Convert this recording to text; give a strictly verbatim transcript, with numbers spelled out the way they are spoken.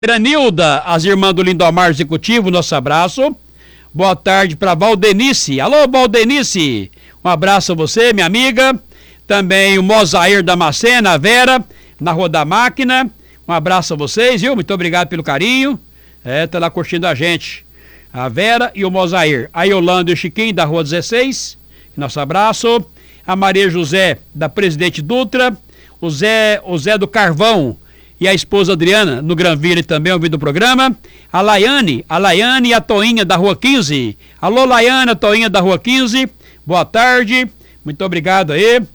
Nilda, as irmãs do Lindomar Executivo, nosso abraço. Boa tarde para Valdenice. Alô, Valdenice. Um abraço a você, minha amiga. Também o Mozair Damascena, a Vera, na Rua da Máquina. Um abraço a vocês, viu? Muito obrigado pelo carinho. É, tá lá curtindo a gente. A Vera e o Mozair. A Yolanda e o Chiquinho, da Rua dezesseis. Nosso abraço. A Maria José, da Presidente Dutra. O Zé, o Zé do Carvão e a esposa Adriana, no Granville também ouvindo o programa. A Laiane, a Laiane e a Toinha da Rua quinze. Alô, Laiane, a Toinha da Rua quinze. Boa tarde, muito obrigado aí.